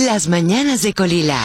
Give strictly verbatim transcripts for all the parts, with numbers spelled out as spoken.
Las mañanas de Colila.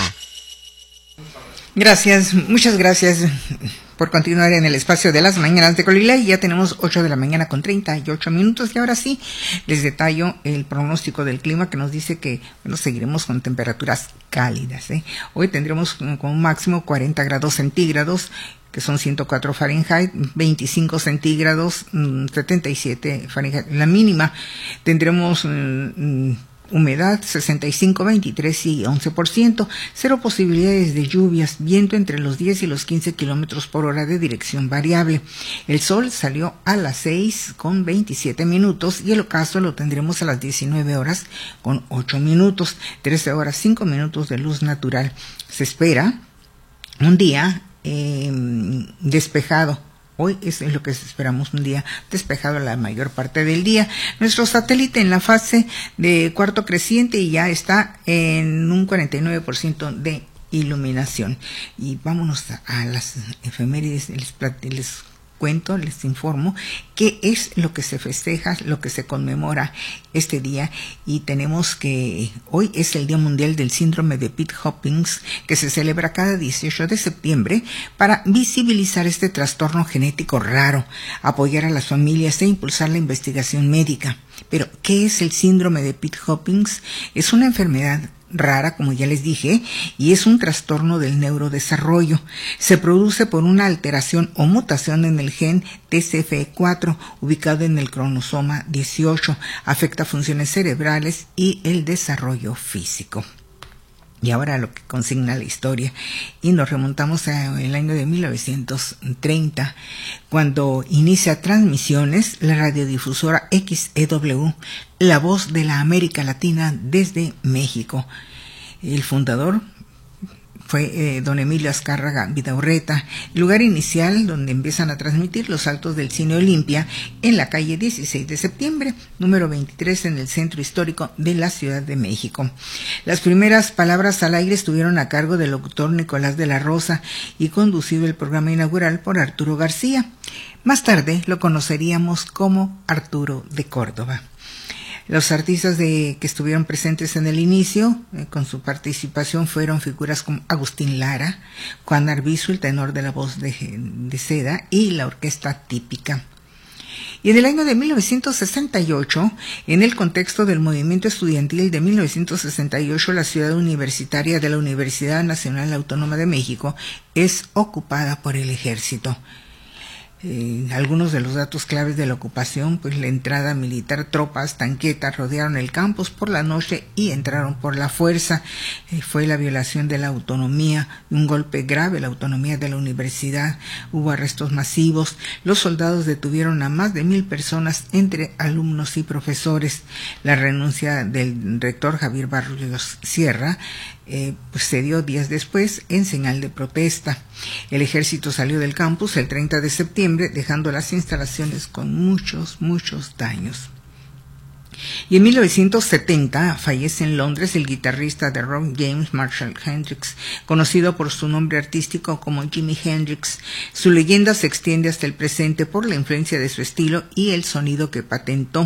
Gracias, muchas gracias por continuar en el espacio de las mañanas de Colila, y ya tenemos ocho de la mañana con treinta y ocho minutos, y ahora sí les detallo el pronóstico del clima, que nos dice que bueno, seguiremos con temperaturas cálidas, ¿eh? Hoy tendremos como máximo cuarenta grados centígrados, que son ciento cuatro Fahrenheit, veinticinco centígrados, setenta y siete Fahrenheit. La mínima tendremos mmm, humedad sesenta y cinco, veintitrés y once por ciento, cero posibilidades de lluvias, viento entre los diez y los quince kilómetros por hora de dirección variable. El sol salió a las seis con veintisiete minutos y el ocaso lo tendremos a las diecinueve horas con ocho minutos, trece horas cinco minutos de luz natural. Se espera un día eh, despejado. Hoy es lo que esperamos, un día despejado la mayor parte del día. Nuestro satélite en la fase de cuarto creciente y ya está en un cuarenta y nueve por ciento de iluminación. Y vámonos a, a las efemérides, les, les cuento, les informo qué es lo que se festeja, lo que se conmemora este día. Y tenemos que hoy es el Día Mundial del Síndrome de Pitt-Hopkins, que se celebra cada dieciocho de septiembre para visibilizar este trastorno genético raro, apoyar a las familias e impulsar la investigación médica. Pero, ¿qué es el síndrome de Pitt-Hopkins? Es una enfermedad rara, como ya les dije, y es un trastorno del neurodesarrollo. Se produce por una alteración o mutación en el gen T C F cuatro, ubicado en el cromosoma dieciocho. Afecta funciones cerebrales y el desarrollo físico. Y ahora lo que consigna la historia, y nos remontamos al año de mil novecientos treinta, cuando inicia transmisiones la radiodifusora X E W, la voz de la América Latina desde México. El fundador fue eh, don Emilio Azcárraga Vidaurreta, lugar inicial donde empiezan a transmitir los saltos del Cine Olimpia en la calle dieciséis de septiembre, número veintitrés, en el centro histórico de la Ciudad de México. Las primeras palabras al aire estuvieron a cargo del doctor Nicolás de la Rosa y conducido el programa inaugural por Arturo García. Más tarde lo conoceríamos como Arturo de Córdoba. Los artistas de, que estuvieron presentes en el inicio, eh, con su participación, fueron figuras como Agustín Lara, Juan Arbizu, el tenor de la voz de, de seda, y la orquesta típica. Y en el año de mil novecientos sesenta y ocho, en el contexto del movimiento estudiantil de mil novecientos sesenta y ocho, la ciudad universitaria de la Universidad Nacional Autónoma de México es ocupada por el ejército. Eh, algunos de los datos claves de la ocupación, pues la entrada militar, tropas, tanquetas rodearon el campus por la noche y entraron por la fuerza. Eh, fue la violación de la autonomía, un golpe grave a la autonomía de la universidad. Hubo arrestos masivos. Los soldados detuvieron a más de mil personas entre alumnos y profesores. La renuncia del rector Javier Barrios Sierra Eh, pues se dio días después en señal de protesta. El ejército salió del campus el treinta de septiembre, dejando las instalaciones con muchos, muchos daños. Y en mil novecientos setenta fallece en Londres el guitarrista de rock James Marshall Hendrix, conocido por su nombre artístico como Jimi Hendrix. Su leyenda se extiende hasta el presente por la influencia de su estilo y el sonido que patentó.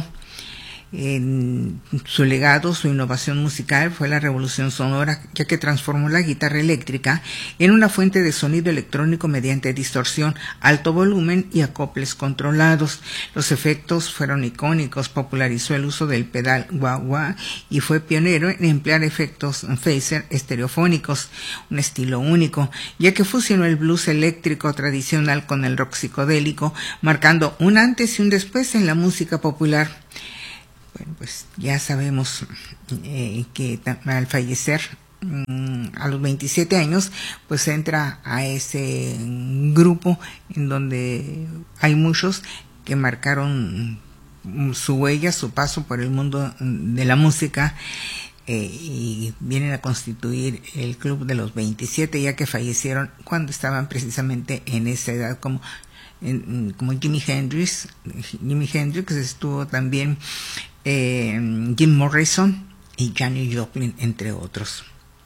En su legado, su innovación musical fue la revolución sonora, ya que transformó la guitarra eléctrica en una fuente de sonido electrónico mediante distorsión, alto volumen y acoples controlados. Los efectos fueron icónicos, popularizó el uso del pedal wah-wah y fue pionero en emplear efectos phaser estereofónicos, un estilo único, ya que fusionó el blues eléctrico tradicional con el rock psicodélico, marcando un antes y un después en la música popular. Bueno, pues ya sabemos eh, que al fallecer mmm, a los veintisiete años, pues entra a ese grupo en donde hay muchos que marcaron su huella, su paso por el mundo de la música, eh, y vienen a constituir el club de los veintisiete, ya que fallecieron cuando estaban precisamente en esa edad, como en, como Jimi Hendrix. Jimi Hendrix estuvo también eh, Jim Morrison y Janis Joplin, entre otros.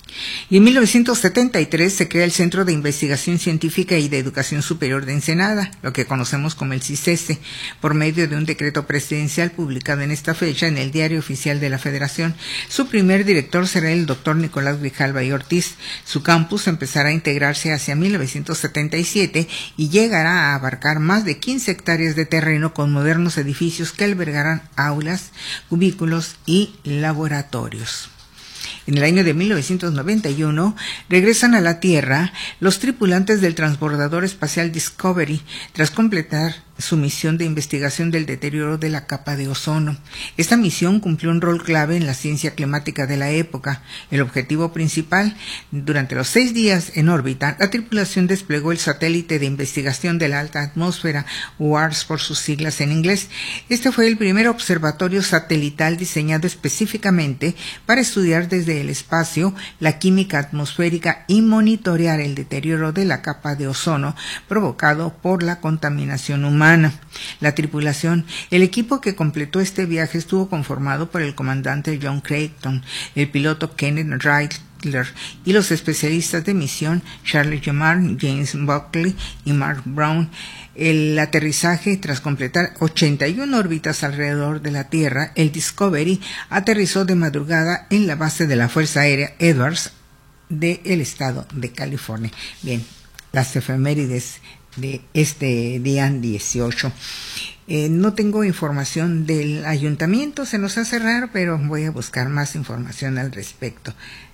Y en mil novecientos setenta y tres se crea el Centro de Investigación Científica y de Educación Superior de Ensenada, lo que conocemos como el CICESE, por medio de un decreto presidencial publicado en esta fecha en el Diario Oficial de la Federación. Su primer director será el doctor Nicolás Grijalva y Ortiz. Su campus empezará a integrarse hacia mil novecientos setenta y siete y llegará a abarcar más de quince hectáreas de terreno con modernos edificios que albergarán aulas, cubículos y laboratorios. En el año de mil novecientos noventa y uno regresan a la Tierra los tripulantes del transbordador espacial Discovery tras completar su misión de investigación del deterioro de la capa de ozono. Esta misión cumplió un rol clave en la ciencia climática de la época. El objetivo principal, durante los seis días en órbita, la tripulación desplegó el satélite de investigación de la alta atmósfera, U A R S por sus siglas en inglés. Este fue el primer observatorio satelital diseñado específicamente para estudiar desde el espacio la química atmosférica y monitorear el deterioro de la capa de ozono provocado por la contaminación humana. La tripulación, el equipo que completó este viaje estuvo conformado por el comandante John Creighton, el piloto Kenneth Rattler y los especialistas de misión Charles Gemard, James Buckley y Mark Brown. El aterrizaje, tras completar ochenta y una órbitas alrededor de la Tierra, el Discovery aterrizó de madrugada en la base de la Fuerza Aérea Edwards del estado de California. Bien, las efemérides de este día dieciocho. Eh, no tengo información del ayuntamiento, se nos hace raro, pero voy a buscar más información al respecto.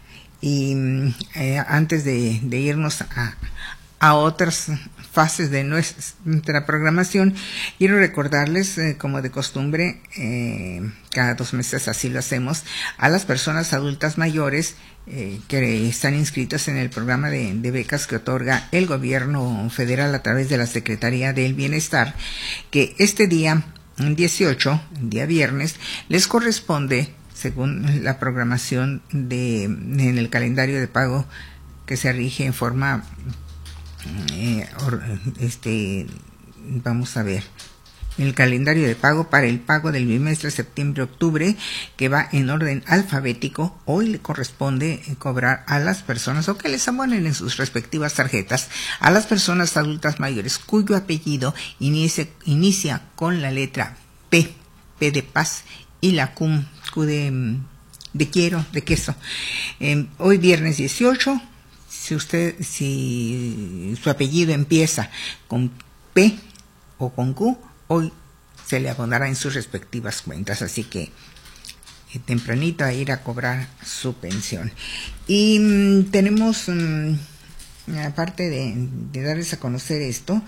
Y eh, antes de, de irnos a, a otras fases de nuestra programación, quiero recordarles, eh, como de costumbre, eh, cada dos meses así lo hacemos, a las personas adultas mayores eh, que están inscritas en el programa de, de becas que otorga el gobierno federal a través de la Secretaría del Bienestar, que este día dieciocho, día viernes, les corresponde, según la programación de en el calendario de pago que se rige en forma Eh, or, este vamos a ver el calendario de pago para el pago del bimestre septiembre-octubre, que va en orden alfabético. Hoy le corresponde cobrar a las personas, o que les abonen en sus respectivas tarjetas, a las personas adultas mayores cuyo apellido inicia, inicia con la letra P, P de paz, y la Q, Q de, de quiero, de queso. Eh, hoy viernes dieciocho, si usted, si su apellido empieza con P o con Q, hoy se le abonará en sus respectivas cuentas, así que eh, tempranito a ir a cobrar su pensión. Y mmm, tenemos, mmm, aparte de, de darles a conocer esto,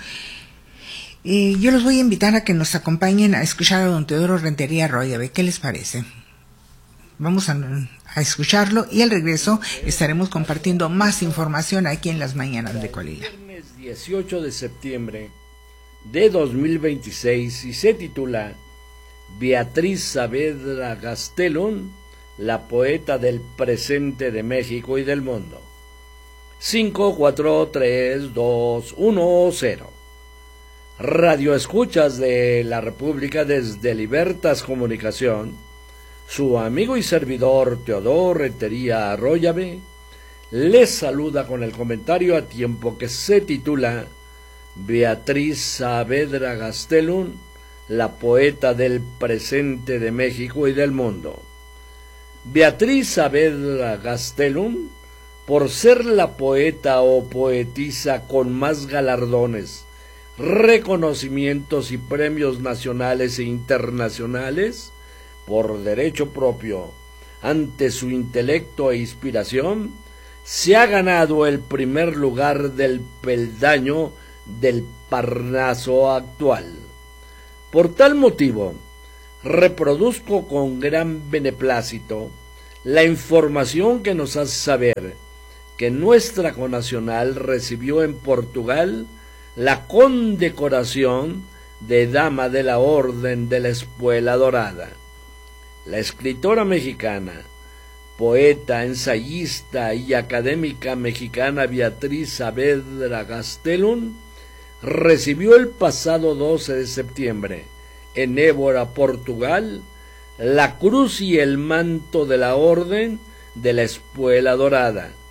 eh, yo los voy a invitar a que nos acompañen a escuchar a don Teodoro Rentería Roy. A ver, ¿qué les parece? Vamos a, a escucharlo y al regreso estaremos compartiendo más información aquí en las mañanas de Colila. Viernes dieciocho de septiembre de dos mil veintiséis, y se titula Beatriz Saavedra Gastelum, la poeta del presente de México y del mundo. cinco, cuatro, tres, dos, uno, cero. Radio Escuchas de la República desde Libertas Comunicación. Su amigo y servidor Teodoro Rentería Arroyave les saluda con el comentario a tiempo que se titula Beatriz Saavedra Gastelum, la poeta del presente de México y del mundo. Beatriz Saavedra Gastelum, por ser la poeta o poetisa con más galardones, reconocimientos y premios nacionales e internacionales, por derecho propio, ante su intelecto e inspiración, se ha ganado el primer lugar del peldaño del Parnaso actual. Por tal motivo, reproduzco con gran beneplácito la información que nos hace saber que nuestra connacional recibió en Portugal la condecoración de Dama de la Orden de la Espuela Dorada. La escritora mexicana, poeta, ensayista y académica mexicana Beatriz Saavedra Gastelum recibió el pasado doce de septiembre en Évora, Portugal, la cruz y el manto de la Orden de la Espuela Dorada,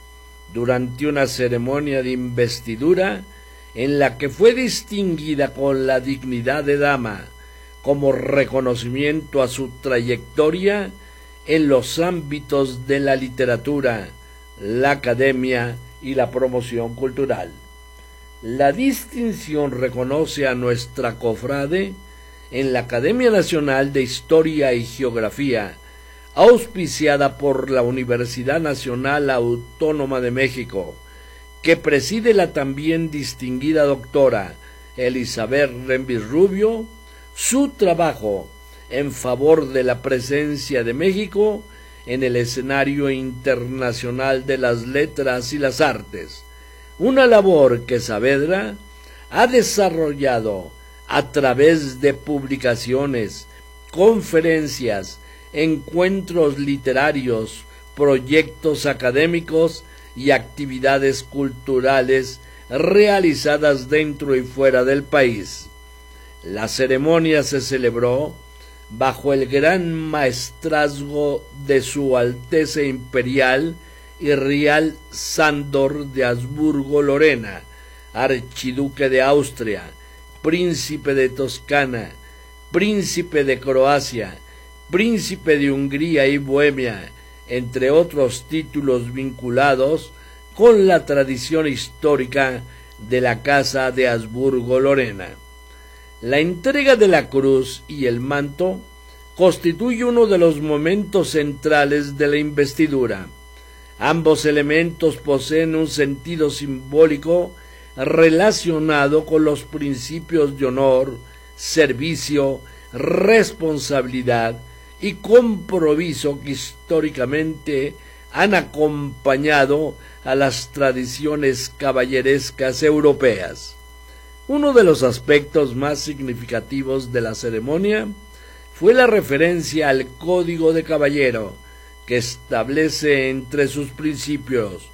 durante una ceremonia de investidura en la que fue distinguida con la dignidad de dama como reconocimiento a su trayectoria en los ámbitos de la literatura, la academia y la promoción cultural. La distinción reconoce a nuestra cofrade en la Academia Nacional de Historia y Geografía, auspiciada por la Universidad Nacional Autónoma de México, que preside la también distinguida doctora Elizabeth Rembis Rubio, su trabajo en favor de la presencia de México en el escenario internacional de las letras y las artes, una labor que Saavedra ha desarrollado a través de publicaciones, conferencias, encuentros literarios, proyectos académicos y actividades culturales realizadas dentro y fuera del país. La ceremonia se celebró bajo el gran maestrazgo de Su Alteza Imperial y Real Sándor de Habsburgo-Lorena, archiduque de Austria, príncipe de Toscana, príncipe de Croacia, príncipe de Hungría y Bohemia, entre otros títulos vinculados con la tradición histórica de la Casa de Habsburgo-Lorena. La entrega de la cruz y el manto constituye uno de los momentos centrales de la investidura. Ambos elementos poseen un sentido simbólico relacionado con los principios de honor, servicio, responsabilidad y compromiso que históricamente han acompañado a las tradiciones caballerescas europeas. Uno de los aspectos más significativos de la ceremonia fue la referencia al Código de Caballero, que establece entre sus principios: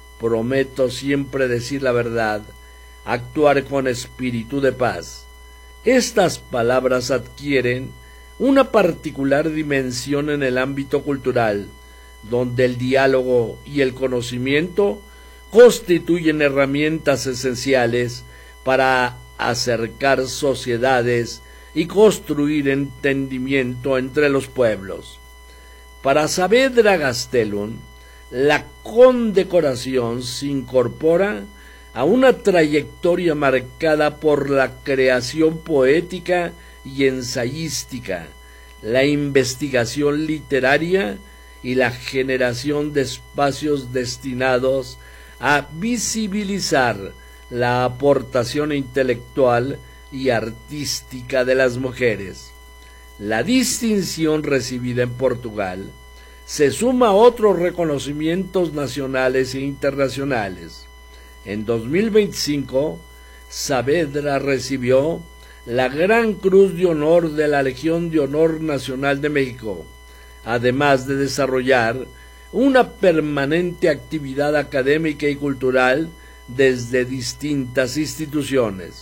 prometo siempre decir la verdad, actuar con espíritu de paz. Estas palabras adquieren una particular dimensión en el ámbito cultural, donde el diálogo y el conocimiento constituyen herramientas esenciales para acercar sociedades y construir entendimiento entre los pueblos. Para Saavedra Gastelum, la condecoración se incorpora a una trayectoria marcada por la creación poética y ensayística, la investigación literaria y la generación de espacios destinados a visibilizar la aportación intelectual y artística de las mujeres. La distinción recibida en Portugal se suma a otros reconocimientos nacionales e internacionales. En dos mil veinticinco, Saavedra recibió la Gran Cruz de Honor de la Legión de Honor Nacional de México, además de desarrollar una permanente actividad académica y cultural desde distintas instituciones.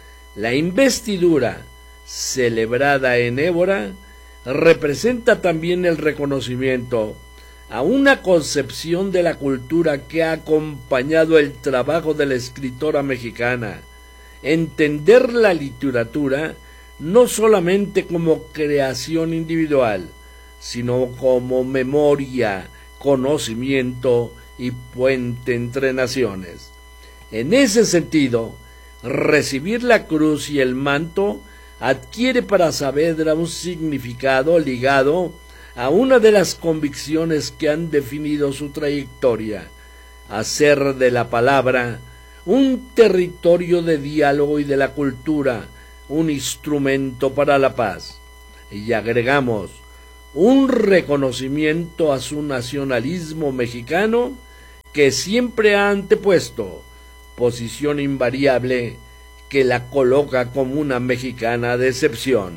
La investidura, celebrada en Évora, representa también el reconocimiento a una concepción de la cultura que ha acompañado el trabajo de la escritora mexicana: entender la literatura no solamente como creación individual, sino como memoria, conocimiento y puente entre naciones. En ese sentido, recibir la cruz y el manto adquiere para Saavedra un significado ligado a una de las convicciones que han definido su trayectoria: hacer de la palabra un territorio de diálogo y de la cultura un instrumento para la paz. Y agregamos, un reconocimiento a su nacionalismo mexicano, que siempre ha antepuesto, posición invariable que la coloca como una mexicana de excepción.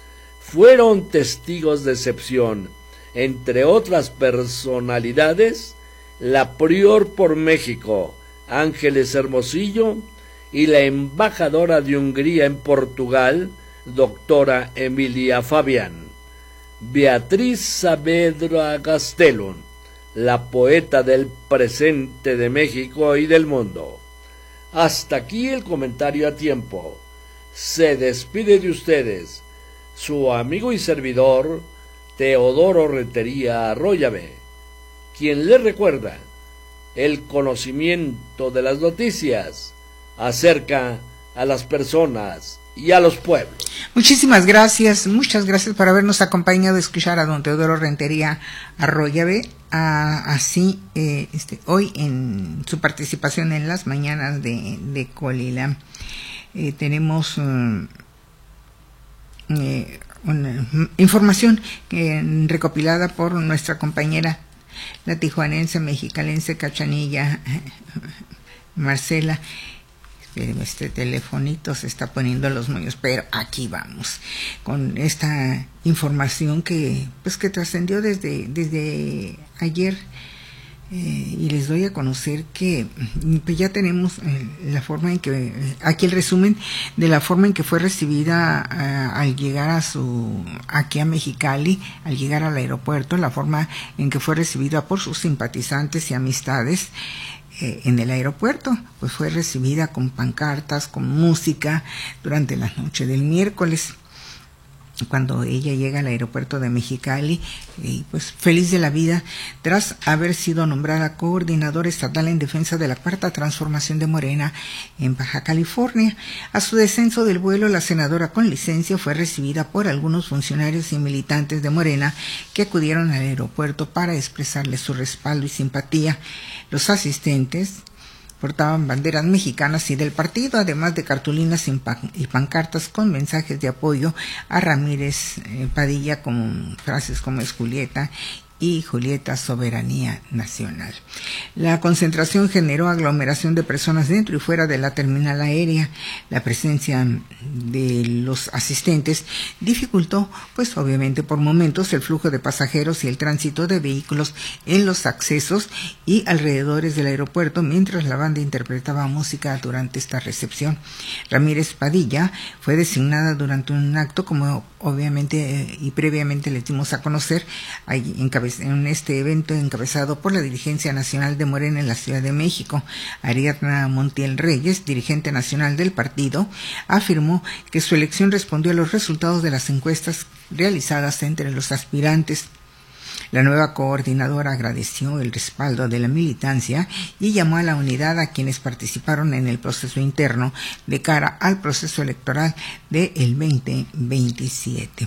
Fueron testigos de excepción, entre otras personalidades, la prior por México, Ángeles Hermosillo, y la embajadora de Hungría en Portugal, doctora Emilia Fabián. Beatriz Saavedra Gastelum, la poeta del presente de México y del mundo. Hasta aquí el comentario a tiempo. Se despide de ustedes su amigo y servidor Teodoro Rentería Arroyave, quien les recuerda el conocimiento de las noticias acerca a las personas y a los pueblos. Muchísimas gracias, muchas gracias por habernos acompañado a escuchar a don Teodoro Rentería Arroyave, a, así eh, este, hoy en su participación en las mañanas de, de Colila. Eh, tenemos um, eh, una información eh, recopilada por nuestra compañera, la tijuanense, mexicalense, cachanilla, Marcela. Este telefonito se está poniendo los moños, pero aquí vamos con esta información que pues que trascendió desde desde ayer, eh, y les doy a conocer que pues ya tenemos eh, la forma en que aquí el resumen de la forma en que fue recibida uh, al llegar a su aquí a Mexicali, al llegar al aeropuerto, la forma en que fue recibida por sus simpatizantes y amistades en el aeropuerto. Pues fue recibida con pancartas, con música durante la noche del miércoles, cuando ella llega al aeropuerto de Mexicali, y pues feliz de la vida tras haber sido nombrada coordinadora estatal en defensa de la cuarta transformación de Morena en Baja California. A su descenso del vuelo, la senadora con licencia fue recibida por algunos funcionarios y militantes de Morena que acudieron al aeropuerto para expresarle su respaldo y simpatía. Los asistentes portaban banderas mexicanas y del partido, además de cartulinas y pancartas con mensajes de apoyo a Ramírez eh, Padilla, con frases como es Julieta y Julieta Soberanía Nacional. La concentración generó aglomeración de personas dentro y fuera de la terminal aérea. La presencia de los asistentes dificultó, pues obviamente por momentos, el flujo de pasajeros y el tránsito de vehículos en los accesos y alrededores del aeropuerto, mientras la banda interpretaba música durante esta recepción. Ramírez Padilla fue designada durante un acto, como obviamente eh, y previamente les dimos a conocer, ahí encabezada en este evento encabezado por la dirigencia nacional de Morena en la Ciudad de México. Ariadna Montiel Reyes, dirigente nacional del partido, afirmó que su elección respondió a los resultados de las encuestas realizadas entre los aspirantes. La nueva coordinadora agradeció el respaldo de la militancia y llamó a la unidad a quienes participaron en el proceso interno de cara al proceso electoral del veinte veintisiete.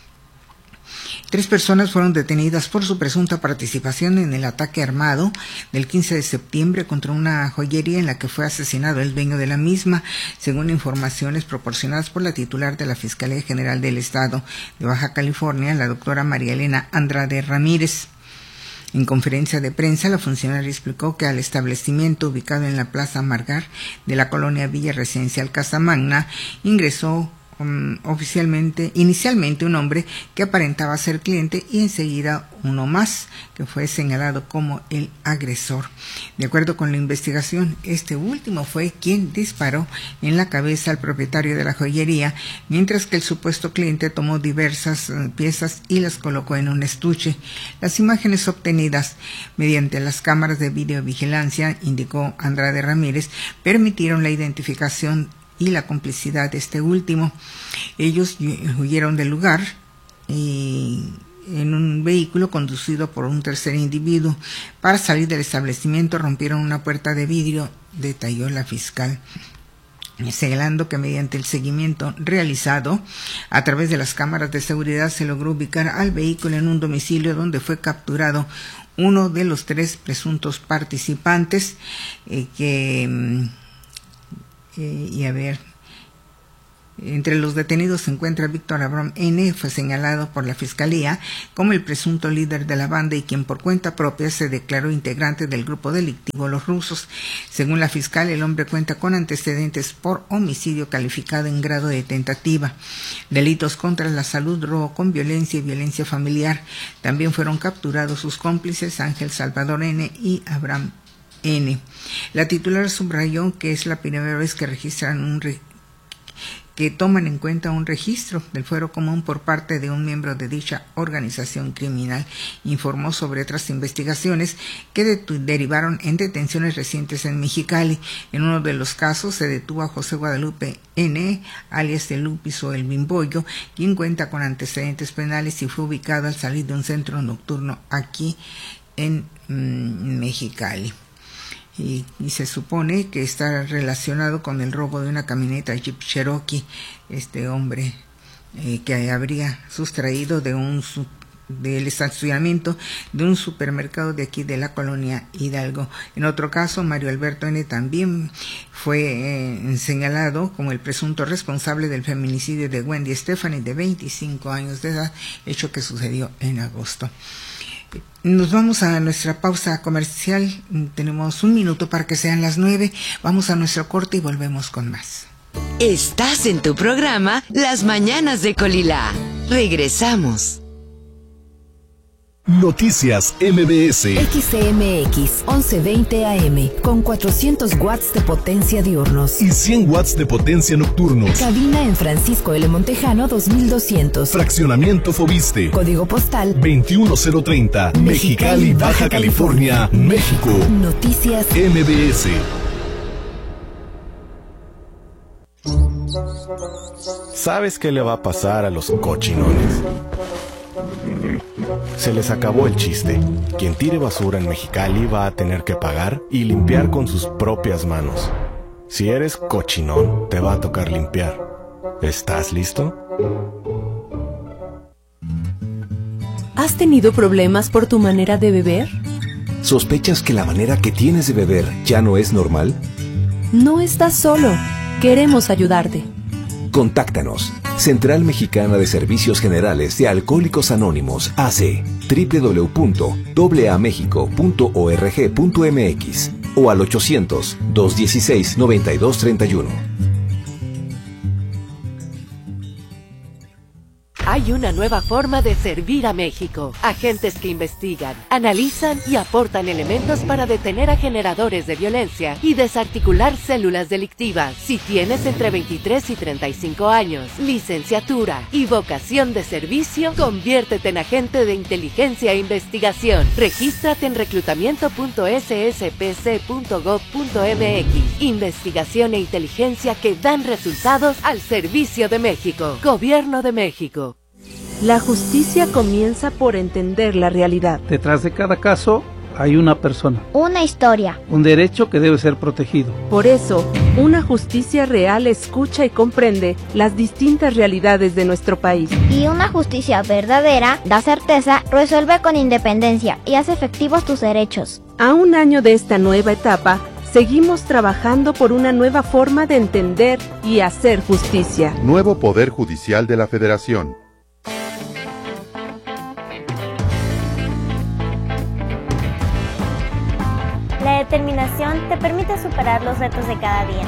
Tres personas fueron detenidas por su presunta participación en el ataque armado del quince de septiembre contra una joyería en la que fue asesinado el dueño de la misma, según informaciones proporcionadas por la titular de la Fiscalía General del Estado de Baja California, la doctora María Elena Andrade Ramírez. En conferencia de prensa, la funcionaria explicó que al establecimiento ubicado en la Plaza Margar de la colonia Villa Residencial Casamagna ingresó oficialmente, inicialmente un hombre que aparentaba ser cliente y enseguida uno más que fue señalado como el agresor. De acuerdo con la investigación, este último fue quien disparó en la cabeza al propietario de la joyería, mientras que el supuesto cliente tomó diversas piezas y las colocó en un estuche. Las imágenes obtenidas mediante las cámaras de videovigilancia, indicó Andrade Ramírez, permitieron la identificación y la complicidad de este último. Ellos huyeron del lugar y en un vehículo conducido por un tercer individuo. Para salir del establecimiento rompieron una puerta de vidrio, detalló la fiscal, señalando que mediante el seguimiento realizado a través de las cámaras de seguridad se logró ubicar al vehículo en un domicilio donde fue capturado uno de los tres presuntos participantes, eh, que Eh, y a ver, entre los detenidos se encuentra Víctor Abraham N., fue señalado por la Fiscalía como el presunto líder de la banda y quien por cuenta propia se declaró integrante del grupo delictivo Los Rusos. Según la fiscal, el hombre cuenta con antecedentes por homicidio calificado en grado de tentativa, delitos contra la salud, robo con violencia y violencia familiar. También fueron capturados sus cómplices Ángel Salvador N. y Abraham N. La titular subrayó que es la primera vez que registran un re que toman en cuenta un registro del fuero común por parte de un miembro de dicha organización criminal. Informó sobre otras investigaciones que de- derivaron en detenciones recientes en Mexicali. En uno de los casos se detuvo a José Guadalupe N., alias el Lupis o el Bimbollo, quien cuenta con antecedentes penales y fue ubicado al salir de un centro nocturno aquí en mmm, Mexicali. Y, y se supone que está relacionado con el robo de una camioneta Jeep Cherokee, este hombre eh, que habría sustraído de un su- del estacionamiento de un supermercado de aquí de la colonia Hidalgo. En otro caso, Mario Alberto N. también fue eh, señalado como el presunto responsable del feminicidio de Wendy Stephanie, de veinticinco años de edad, hecho que sucedió en agosto. Nos vamos a nuestra pausa comercial. Tenemos un minuto para que sean las nueve. Vamos a nuestro corte y volvemos con más. Estás en tu programa Las Mañanas de Colila. Regresamos. Noticias M B S. X C M X once veinte A M con cuatrocientos watts de potencia diurnos Y cien watts de potencia nocturnos. Cabina en Francisco L. Montejano dos mil doscientos. Fraccionamiento Fobiste. Código postal veintiuno mil treinta. Mexicali, Baja California, México. Noticias M B S. ¿Sabes qué le va a pasar a los cochinones? Se les acabó el chiste. Quien tire basura en Mexicali va a tener que pagar y limpiar con sus propias manos. Si eres cochinón, te va a tocar limpiar. ¿Estás listo? ¿Has tenido problemas por tu manera de beber? ¿Sospechas que la manera que tienes de beber ya no es normal? No estás solo. Queremos ayudarte. Contáctanos. Central Mexicana de Servicios Generales de Alcohólicos Anónimos, A C, doble u doble u doble u punto a mexico punto org punto m x o al ochocientos, dos dieciséis, noventa y dos treinta y uno. Hay una nueva forma de servir a México. Agentes que investigan, analizan y aportan elementos para detener a generadores de violencia y desarticular células delictivas. Si tienes entre veintitrés y treinta y cinco años, licenciatura y vocación de servicio, conviértete en agente de inteligencia e investigación. Regístrate en reclutamiento punto s s p c punto gov punto m x. Investigación e inteligencia que dan resultados al servicio de México. Gobierno de México. La justicia comienza por entender la realidad. Detrás de cada caso hay una persona. Una historia. Un derecho que debe ser protegido. Por eso, una justicia real escucha y comprende las distintas realidades de nuestro país. Y una justicia verdadera da certeza, resuelve con independencia y hace efectivos tus derechos. A un año de esta nueva etapa, seguimos trabajando por una nueva forma de entender y hacer justicia. Nuevo Poder Judicial de la Federación. La determinación te permite superar los retos de cada día.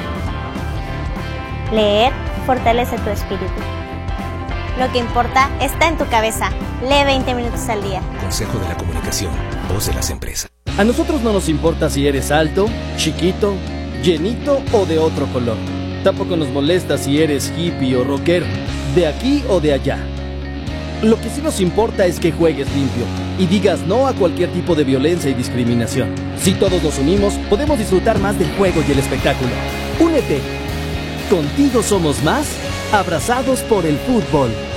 Leer fortalece tu espíritu. Lo que importa está en tu cabeza. Lee veinte minutos al día. Consejo de la Comunicación, voz de las empresas. A nosotros no nos importa si eres alto, chiquito, llenito o de otro color. Tampoco nos molesta si eres hippie o rockero, de aquí o de allá. Lo que sí nos importa es que juegues limpio y digas no a cualquier tipo de violencia y discriminación. Si todos nos unimos, podemos disfrutar más del juego y el espectáculo. Únete. Contigo somos más, abrazados por el fútbol.